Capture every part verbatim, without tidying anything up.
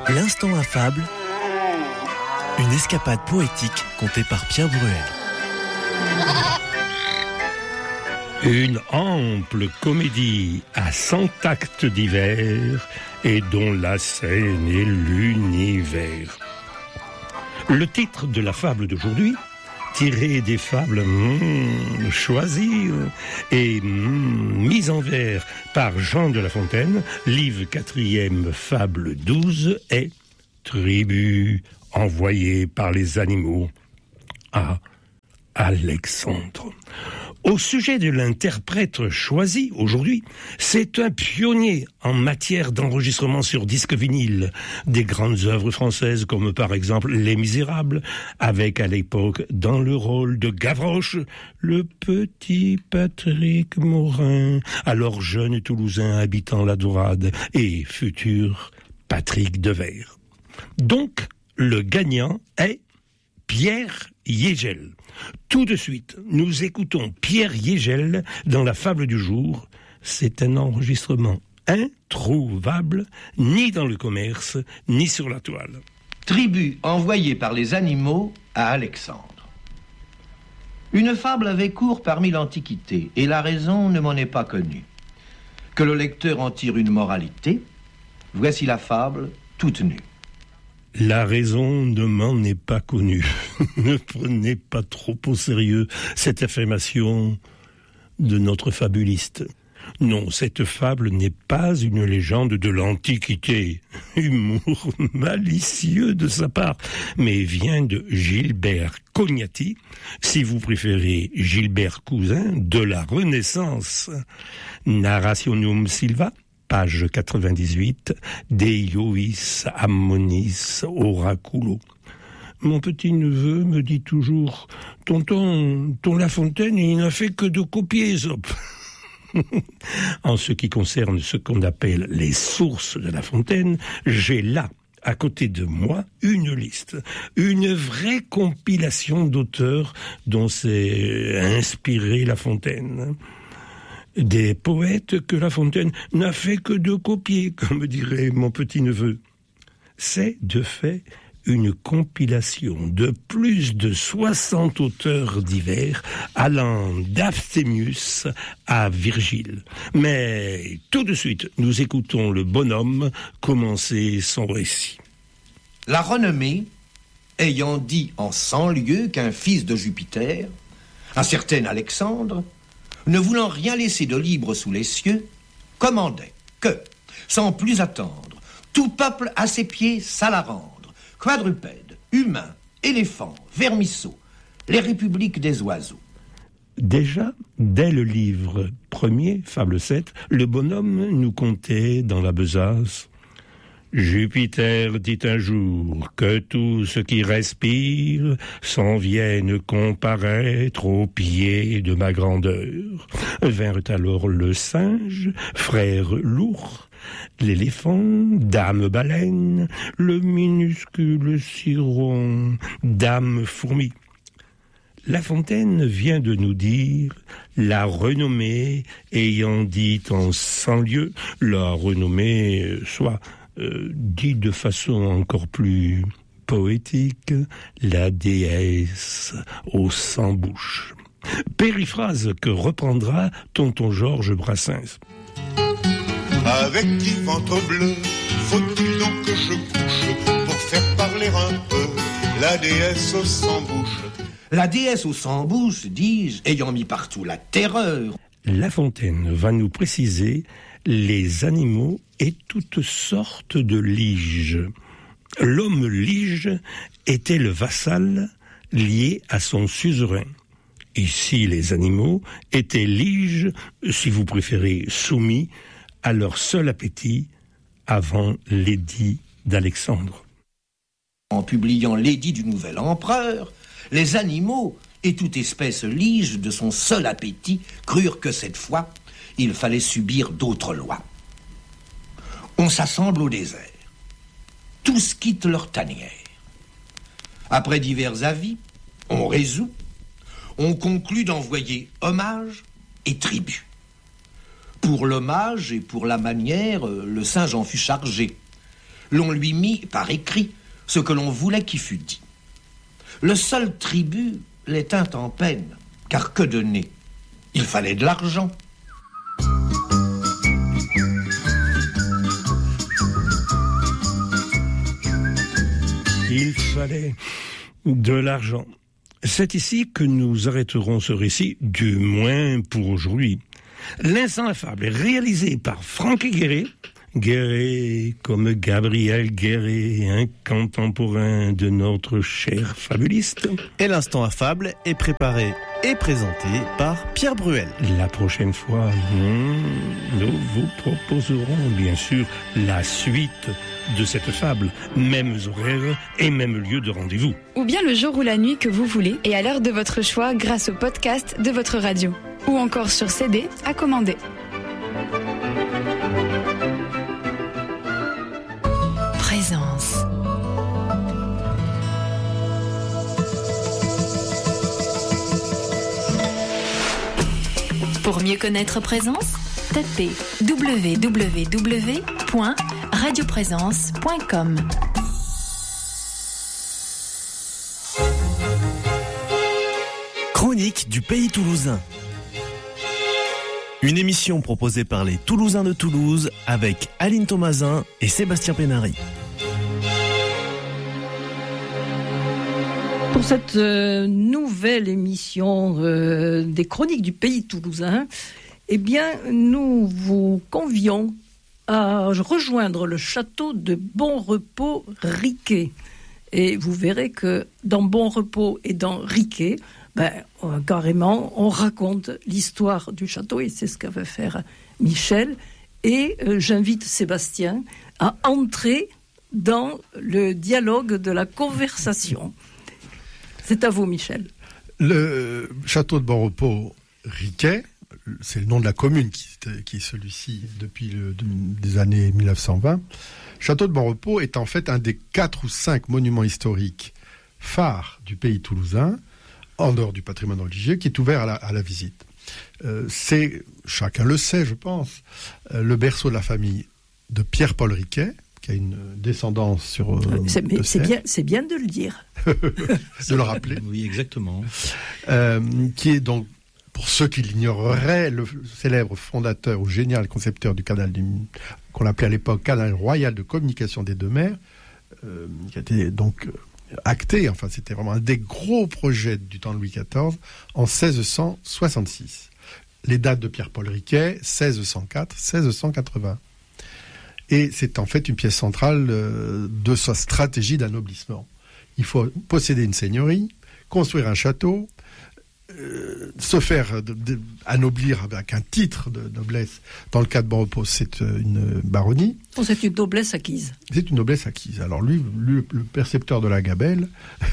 L'instant affable, une escapade poétique contée par Pierre Bruel. Une ample comédie à cent actes divers et dont la scène est l'univers. Le titre de la fable d'aujourd'hui, tiré des fables mmh, choisies et mmh, mises en vers par Jean de La Fontaine, livre quatrième, fable douze, est Tribu envoyé par les animaux à Alexandre. Au sujet de l'interprète choisi aujourd'hui, c'est un pionnier en matière d'enregistrement sur disque vinyle des grandes œuvres françaises comme par exemple Les Misérables, avec à l'époque dans le rôle de Gavroche le petit Patrick Morin, alors jeune Toulousain habitant la Dorade et futur Patrick Devers. Donc le gagnant est Pierre Yegel. Tout de suite, nous écoutons Pierre Yegel dans la fable du jour. C'est un enregistrement introuvable, ni dans le commerce, ni sur la toile. Tribu envoyée par les animaux à Alexandre. Une fable avait cours parmi l'Antiquité, et la raison ne m'en est pas connue. Que le lecteur en tire une moralité, voici la fable toute nue. La raison ne m'en est pas connue. Ne prenez pas trop au sérieux cette affirmation de notre fabuliste. Non, cette fable n'est pas une légende de l'Antiquité, humour malicieux de sa part, mais vient de Gilbert Cognati, si vous préférez Gilbert Cousin, de la Renaissance. Narrationum Silva, page quatre-vingt-dix-huit, Deiois Ammonis Oraculo. Mon petit-neveu me dit toujours « Tonton, ton La Fontaine, il n'a fait que de copier, Zop !» En ce qui concerne ce qu'on appelle les sources de La Fontaine, j'ai là, à côté de moi, une liste, une vraie compilation d'auteurs dont s'est inspiré La Fontaine. Des poètes que La Fontaine n'a fait que de copier, comme dirait mon petit-neveu. C'est, de fait, une compilation de plus de soixante auteurs divers, allant d'Aphthémius à Virgile. Mais tout de suite, nous écoutons le bonhomme commencer son récit. La renommée, ayant dit en cent lieues qu'un fils de Jupiter, un certain Alexandre, ne voulant rien laisser de libre sous les cieux, commandait que, sans plus attendre, tout peuple à ses pieds s'alla rendre, quadrupèdes, humains, éléphants, vermisseaux, les républiques des oiseaux. Déjà, dès le livre premier, fable sept, le bonhomme nous contait dans la besace: Jupiter dit un jour que tout ce qui respire s'en vienne comparaître aux pieds de ma grandeur. Vinrent alors le singe, frère l'ours, l'éléphant, dame baleine, le minuscule ciron, dame fourmi. La Fontaine vient de nous dire la renommée ayant dit en cent lieues, la renommée soit Euh, dit de façon encore plus poétique, la déesse aux cent bouches. Périphrase que reprendra tonton Georges Brassens. Avec qui ventre bleu faut-il donc que je couche pour faire parler un peu la déesse aux cent bouches? La déesse aux cent bouches, dis-je, ayant mis partout la terreur. La Fontaine va nous préciser les animaux et toutes sortes de liges. L'homme lige était le vassal lié à son suzerain. Ici, les animaux étaient liges, si vous préférez soumis, à leur seul appétit avant l'édit d'Alexandre. En publiant l'édit du nouvel empereur, les animaux et toute espèce lige de son seul appétit crurent que cette fois, il fallait subir d'autres lois. On s'assemble au désert. Tous quittent leur tanière. Après divers avis, on résout, on conclut d'envoyer hommage et tribut. Pour l'hommage et pour la manière, le singe en fut chargé. l'on lui mit par écrit ce que l'on voulait qu'il fût dit. Le seul tribut les tint en peine, car que donner? Il fallait de l'argent. Il fallait de l'argent. C'est ici que nous arrêterons ce récit, du moins pour aujourd'hui. L'instant affable est réalisé par Franck Guéret, Guéret comme Gabriel Guéret, un contemporain de notre cher fabuliste. Et l'instant affable est préparé et présenté par Pierre Bruel. La prochaine fois, nous vous proposerons bien sûr la suite de cette fable, mêmes horaires et même lieu de rendez-vous. Ou bien le jour ou la nuit que vous voulez et à l'heure de votre choix grâce au podcast de votre radio. Ou encore sur C D à commander. Présence. Pour mieux connaître Présence, tapez w w w point radio présence point com. Chronique du Pays Toulousain. Une émission proposée par les Toulousains de Toulouse avec Aline Thomasin et Sébastien Pénary. Pour cette euh, nouvelle émission euh, des Chroniques du Pays Toulousain, eh bien, nous vous convions à rejoindre le château de Bonrepos-Riquet. Et vous verrez que dans Bonrepos et dans Riquet, ben, euh, carrément, on raconte l'histoire du château, et c'est ce qu'a fait faire Michel. Et euh, j'invite Sébastien à entrer dans le dialogue de la conversation. C'est à vous, Michel. Le château de Bonrepos-Riquet, c'est le nom de la commune qui, qui est celui-ci depuis le, des années mille neuf cent vingt. Château de Bonrepos est en fait un des quatre ou cinq monuments historiques phares du pays toulousain, en dehors du patrimoine religieux, qui est ouvert à la, à la visite. Euh, c'est, chacun le sait, je pense, euh, le berceau de la famille de Pierre-Paul Riquet, qui a une descendance sur... Euh, c'est, c'est, bien, c'est bien de le dire. De le rappeler. Oui, exactement. Euh, qui est donc, pour ceux qui l'ignoreraient, le célèbre fondateur ou génial concepteur du canal du, qu'on appelait à l'époque Canal Royal de Communication des Deux Mers, euh, qui a été donc acté, enfin c'était vraiment un des gros projets du temps de Louis quatorze, en seize cent soixante-six. Les dates de Pierre-Paul Riquet, seize cent quatre, seize cent quatre-vingts. Et c'est en fait une pièce centrale euh, de sa stratégie d'anoblissement. Il faut posséder une seigneurie, construire un château, euh, se faire de, de, anoblir avec un titre de noblesse. Dans le cas de Bonrepos, c'est une baronnie. Oh, c'est une noblesse acquise. C'est une noblesse acquise. Alors lui, lui le percepteur de la gabelle,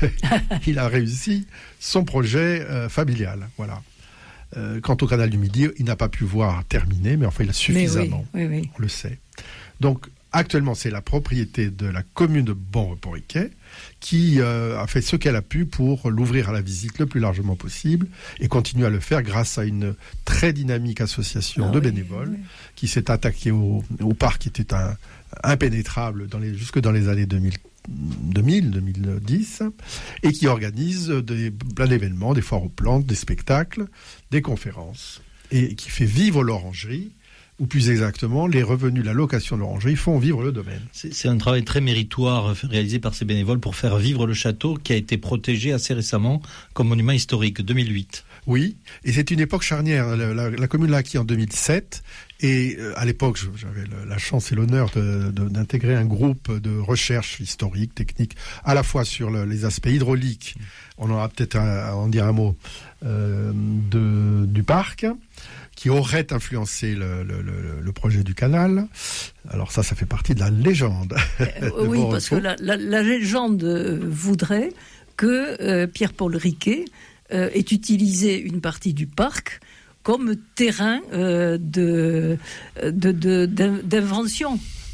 il a réussi son projet euh, familial. Voilà. Euh, quant au canal du Midi, il n'a pas pu voir terminer, mais enfin il a suffisamment. Oui, oui, oui. On le sait. Donc actuellement, c'est la propriété de la commune de Bonrepos-Riquet qui euh, a fait ce qu'elle a pu pour l'ouvrir à la visite le plus largement possible et continue à le faire grâce à une très dynamique association ah, de oui, bénévoles oui. qui s'est attaquée au, au parc qui était un, impénétrable dans les, jusque dans les années deux mille, deux mille, deux mille dix et qui organise des, plein d'événements, des foires aux plantes, des spectacles, des conférences et qui fait vivre l'orangerie. Ou plus exactement, les revenus de la location de l'orangerie font vivre le domaine. C'est, c'est un travail très méritoire réalisé par ces bénévoles pour faire vivre le château qui a été protégé assez récemment comme monument historique, deux mille huit. Oui, et c'est une époque charnière. La, la, la commune l'a acquis en deux mille sept, et euh, à l'époque, j'avais la chance et l'honneur de, de, d'intégrer un groupe de recherche historique, technique, à la fois sur le, les aspects hydrauliques, on aura peut-être à, à en dire un mot, euh, de, du parc, qui aurait influencé le, le, le, le projet du canal. Alors ça, ça fait partie de la légende. Euh, oui, parce que la, la, la légende voudrait que euh, Pierre-Paul Riquet euh, ait utilisé une partie du parc comme terrain euh, de, de, de, d'invention.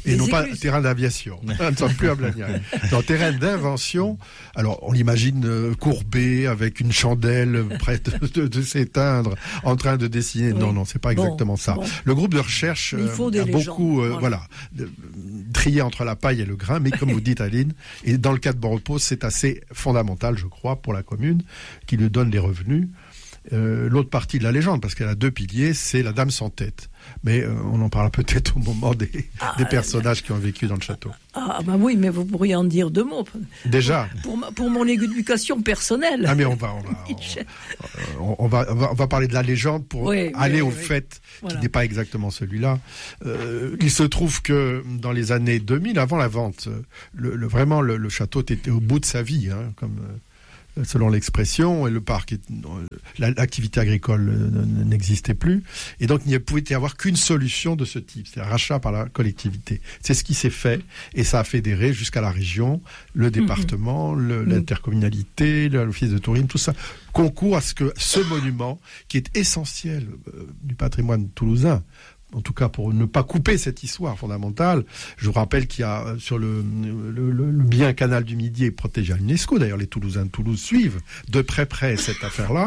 Et Les non écluses. pas terrain d'aviation. Nous ne sommes plus à Blagnac. Non, terrain d'invention. Alors, on l'imagine euh, courbé, avec une chandelle prête de, de, de s'éteindre, en train de dessiner. Oui. Non, non, c'est pas Bon, exactement ça. bon. Le groupe de recherche Il faut euh, des a légendes, beaucoup, euh, voilà. voilà, de- trié entre la paille et le grain, mais comme vous dites, Aline, et dans le cas de Bon Repos, c'est assez fondamental, je crois, pour la commune, qui lui donne les revenus. Euh, l'autre partie de la légende, parce qu'elle a deux piliers, c'est la Dame sans tête. Mais euh, on en parlera peut-être au moment des, Ah, des personnages qui ont vécu dans le château. Ah, bah oui, mais vous pourriez en dire deux mots. Déjà. Pour, ma- pour mon éducation personnelle. Ah mais on va, on va, on, on va, on va, on va parler de la légende pour Oui, aller oui, au oui. fait, Voilà. qui n'est pas exactement celui-là. Euh, il se trouve que dans les années deux mille, avant la vente, le, le- vraiment le, le château était au bout de sa vie, hein, comme euh, selon l'expression, et le parc, est- la- l'activité agricole euh, n'existait plus, et donc il ne pouvait y avoir qu'une solution de ce type, c'est un rachat par la collectivité. C'est ce qui s'est fait, et ça a fédéré jusqu'à la région, le département, le- l'intercommunalité, l'office de tourisme, tout ça concourt à ce que ce monument, qui est essentiel euh, du patrimoine toulousain, en tout cas pour ne pas couper cette histoire fondamentale. Je vous rappelle qu'il y a euh, sur le, le, le- le bien canal du Midi est protégé à l'UNESCO. D'ailleurs, les Toulousains de Toulouse suivent de très près cette affaire-là.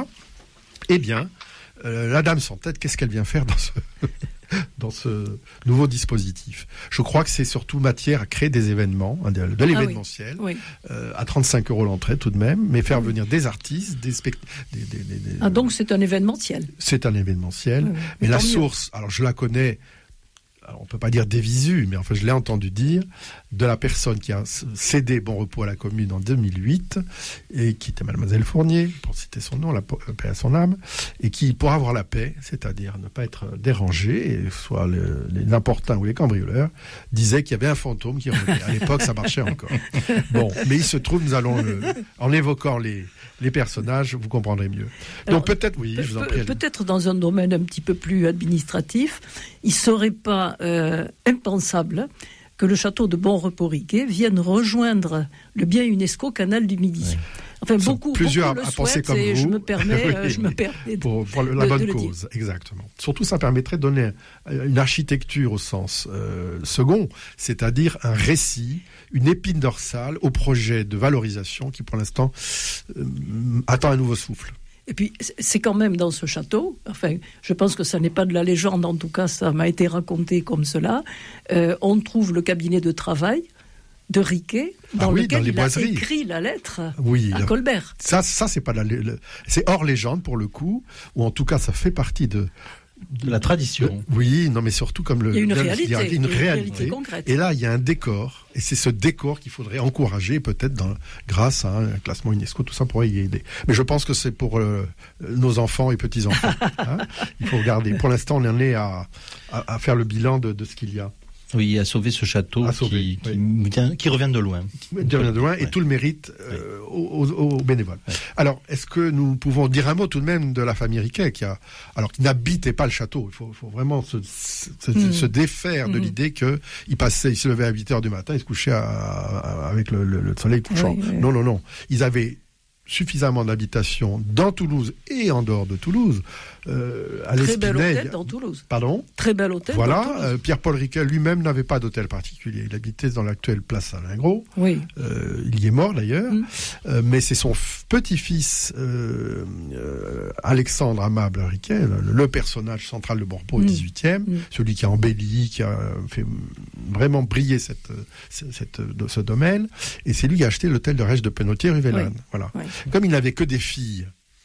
Eh bien, euh, la Dame sans tête, qu'est-ce qu'elle vient faire dans ce, dans ce nouveau dispositif? Je crois que c'est surtout matière à créer des événements, hein, de, de l'événementiel, Ah oui. euh, à trente-cinq euros l'entrée tout de même, mais faire venir des artistes, des spectacles. Ah, donc c'est un événementiel. C'est un événementiel. Oui, oui. Mais Mais la tant mieux. source, alors je la connais, alors on peut pas dire des visus, mais enfin je l'ai entendu dire, de la personne qui a c- cédé Bon Repos à la commune en deux mille huit, et qui était Mademoiselle Fournier, pour citer son nom, la po- euh, paix à son âme, et qui, pour avoir la paix, c'est-à-dire ne pas être dérangé, et soit le- les importuns ou les cambrioleurs, disait qu'il y avait un fantôme qui revenait. À l'époque, ça marchait encore. Bon, mais il se trouve, nous allons, le- en évoquant les, les personnages, vous comprendrez mieux. Alors, Donc peut-être, oui, Pe- je vous en pe- prie. Aline. Peut-être dans un domaine un petit peu plus administratif, il ne serait pas euh, impensable que le château de Bon Repos Riquet vienne rejoindre le bien UNESCO Canal du Midi. Enfin, Ils sont beaucoup, plusieurs beaucoup à le penser souhaitent comme et vous. je me permets, Oui. euh, je me permets de, pour, pour la de- bonne de le dire. cause, exactement. Surtout, ça permettrait de donner un- une architecture au sens euh, second, c'est-à-dire un récit, une épine dorsale au projet de valorisation qui, pour l'instant, euh, attend un nouveau souffle. Et puis, c'est- c'est quand même dans ce château, enfin, je pense que ça n'est pas de la légende, en tout cas, ça m'a été raconté comme cela, euh, on trouve le cabinet de travail de Riquet, dans Ah oui, lequel dans les il a boiseries. écrit la lettre Oui, à la- Colbert. Ça, ça c'est pas de la, lé- le- c'est hors légende pour le coup, ou en tout cas, ça fait partie de. De la tradition. de- oui, non, mais surtout comme le. Il y a une vient de se réalité, dire, il y a une une réalité. réalité concrète. Et là, il y a un décor, et c'est ce décor qu'il faudrait encourager, peut-être dans, grâce à un classement UNESCO, tout ça pourrait y aider. Mais je pense que c'est pour euh, nos enfants et petits enfants. hein. Il faut regarder. Pour l'instant, on en est à, à, à faire le bilan de, de ce qu'il y a. Oui, à sauver ce château À qui, sauver, qui, vient- qui revient de loin. De bien de loin, et Ouais. tout le mérite euh, aux, aux- aux bénévoles. Alors, est-ce que nous pouvons dire un mot tout de même de la famille Riquet, qui a, alors qui n'habitait pas le château. Il faut, faut vraiment se, se, Mm. se défaire de Mm. l'idée que il passait, il se levait à huit heures du matin, il se couchait à- à- avec le, le- le soleil couchant. Oui, oui. Non, non, non. Ils avaient suffisamment d'habitations dans Toulouse et en dehors de Toulouse. Euh, à Très bel l'Espinay, hôtel dans Toulouse. Pardon. Très bel hôtel dans Voilà, Toulouse. euh, Pierre-Paul Riquet lui-même n'avait pas d'hôtel particulier. Il habitait dans l'actuelle place Alain-Gros. Oui. Euh, il y est mort d'ailleurs. Mm. Euh, mais c'est son f- petit-fils euh, euh, Alexandre Amable Riquet, le, le personnage central de Bon Repos au Mm. dix-huitième, Mm. celui qui a embelli, qui a fait vraiment briller cette, cette, cette- ce domaine. Et c'est lui qui a acheté l'hôtel de Rèche de Pénautier rue Vélane. Oui. Voilà. Oui. Comme il n'avait que des filles,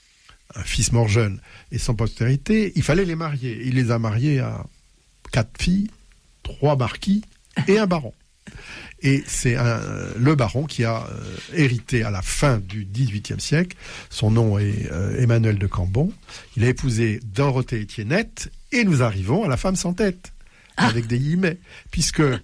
un fils mort jeune et sans postérité, il fallait les marier. Il les a mariés à quatre filles, trois marquis et un baron. Et c'est un, le baron qui a euh, hérité à la fin du dix-huitième siècle. Son nom est euh, Emmanuel de Cambon. Il a épousé Dorothée Étiennette et nous arrivons à la femme sans tête, Ah. avec des guillemets, puisque euh,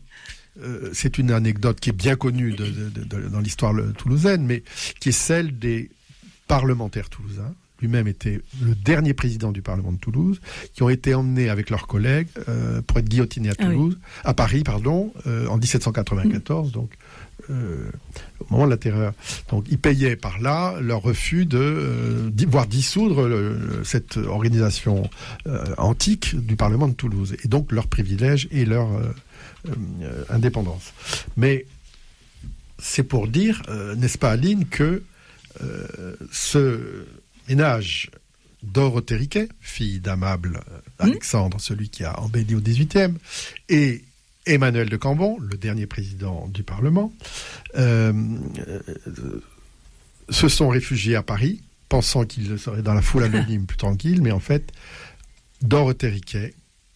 c'est une anecdote qui est bien connue de, de- de- de- dans l'histoire le- toulousaine, mais qui est celle des parlementaires toulousains. Lui-même était le dernier président du Parlement de Toulouse, qui ont été emmenés avec leurs collègues euh, pour être guillotinés à Ah oui. Toulouse, à Paris, pardon, euh, en dix-sept cent quatre-vingt-quatorze. Donc, euh, au moment de la terreur. Donc ils payaient par là leur refus de euh, voire dissoudre le, cette organisation euh, antique du Parlement de Toulouse, et donc leurs privilèges et leur euh, euh, indépendance. Mais c'est pour dire, euh, n'est-ce pas Aline, que euh, ce ménage Dorothée Riquet, fille d'Amable Alexandre, mmh. celui qui a embelli au dix-huitième, et Emmanuel de Cambon, le dernier président du Parlement, euh, euh, se sont réfugiés à Paris, pensant qu'ils seraient dans la foule anonyme plus tranquille, mais en fait, Dorothée Riquet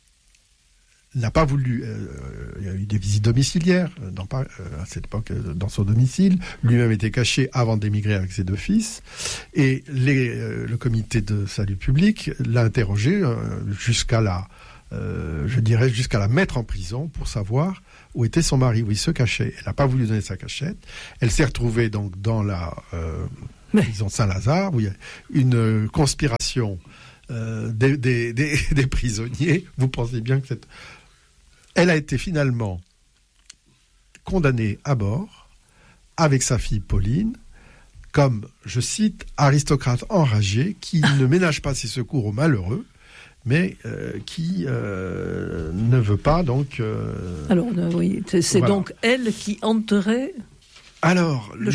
n'a pas voulu... Euh, il y a eu des visites domiciliaires dans, euh, à cette époque euh, dans son domicile. Lui-même était caché avant d'émigrer avec ses deux fils. Et les, euh, le comité de salut public l'a interrogé euh, jusqu'à la... Euh, je dirais jusqu'à la mettre en prison pour savoir où était son mari, où il se cachait. Elle n'a pas voulu donner sa cachette. Elle s'est retrouvée donc dans la euh, prison Saint-Lazare, où il y a une conspiration euh, des, des, des, des prisonniers. Vous pensez bien que cette... Elle a été finalement condamnée à mort avec sa fille Pauline, comme, je cite, aristocrate enragé qui ne ménage pas ses secours aux malheureux, mais euh, qui euh, ne veut pas donc... Euh, Alors, euh, oui, c'est, c'est voilà. donc elle qui hanterait Alors, le,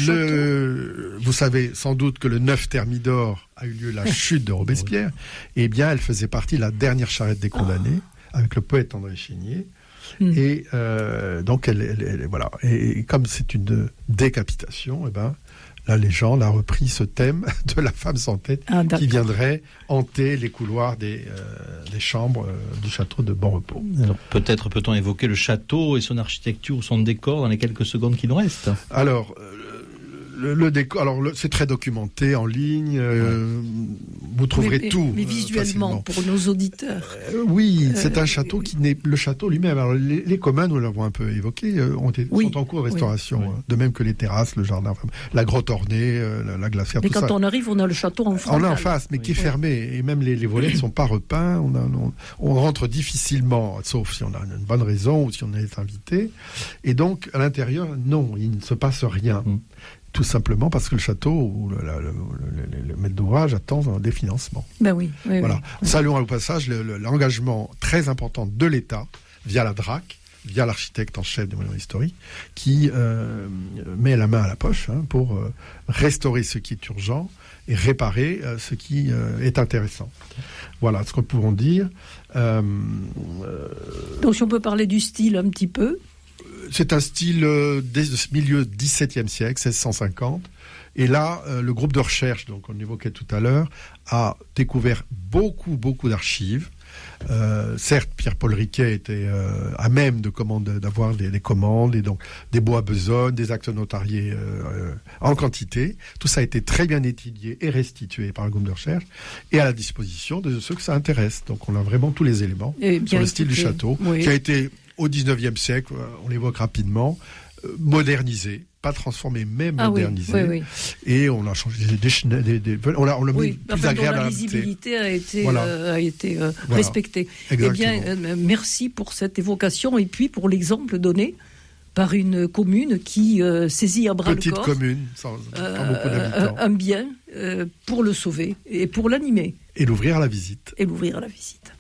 le vous savez sans doute que le neuf Thermidor a eu lieu la chute de Robespierre. Eh bien, elle faisait partie de la dernière charrette des condamnés, oh. avec le poète André Chénier. Mm. Et euh, donc, elle, elle, elle, voilà. Et, et comme c'est une décapitation, eh ben, la légende a repris ce thème de la femme sans tête ah, qui viendrait hanter les couloirs des, euh, des chambres euh, du château de Bon Repos. Alors, peut-être peut-on évoquer le château et son architecture ou son décor dans les quelques secondes qui nous restent. Alors, euh, le, le décor, alors le, c'est très documenté en ligne. Euh, ouais. Vous trouverez mais, tout. Mais visuellement, euh, pour nos auditeurs. Euh, oui, c'est euh, un château qui n'est le château lui-même. Alors les, les communs, nous l'avons un peu évoqué, euh, ont été, oui, sont en cours de restauration. Oui. Hein, de même que les terrasses, le jardin, enfin, la grotte ornée, euh, la, la glacière. Mais tout quand ça. on arrive, on a le château en frontal. On est en face, mais oui. qui est fermé, et même les, les volets ne sont pas repeints. On, a, on, on rentre difficilement, sauf si on a une bonne raison ou si on est invité. Et donc à l'intérieur, non, il ne se passe rien. Mm. Tout simplement parce que le château ou le, le, le, le, le maître d'ouvrage attend des financements. Ben oui. oui voilà. Oui. Saluons au passage le, le, l'engagement très important de l'État via la D R A C, via l'architecte en chef des monuments historiques, qui euh, met la main à la poche hein, pour euh, restaurer ce qui est urgent et réparer euh, ce qui euh, est intéressant. Voilà ce que nous pouvons dire. Euh, euh, Donc si on peut parler du style un petit peu. C'est un style euh, dès le milieu dix-septième siècle, seize cent cinquante. Et là, euh, le groupe de recherche, donc on évoquait tout à l'heure, a découvert beaucoup, beaucoup d'archives. Euh, certes, Pierre-Paul Riquet était euh, à même de commande, d'avoir des, des commandes, et donc des baux à besogne, des actes notariés euh, en quantité. Tout ça a été très bien étudié et restitué par le groupe de recherche et à la disposition de ceux que ça intéresse. Donc on a vraiment tous les éléments sur le style étudié. Du château, oui. qui a été... Au dix-neuvième siècle, on l'évoque rapidement, euh, modernisé, pas transformé, mais ah modernisé. Oui, oui, oui. Et on a changé des, des, des, des on l'a, on l'a oui, mis plus enfin, agréable à la visibilité a été, voilà. euh, a été euh, voilà. respectée. Exactement. Eh bien, euh, merci pour cette évocation et puis pour l'exemple donné par une commune qui euh, saisit à bras Petite le corps commune, sans, euh, pas beaucoup d'habitants. Un bien euh, pour le sauver et pour l'animer. Et l'ouvrir à la visite. Et l'ouvrir à la visite.